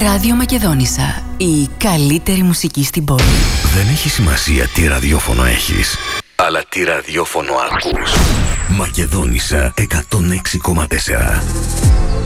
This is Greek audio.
Ράδιο Μακεδόνισσα. Η καλύτερη μουσική στην πόλη. Δεν έχει σημασία τι ραδιόφωνο έχεις, αλλά τι ραδιόφωνο ακούς. Μακεδόνισσα 106,4.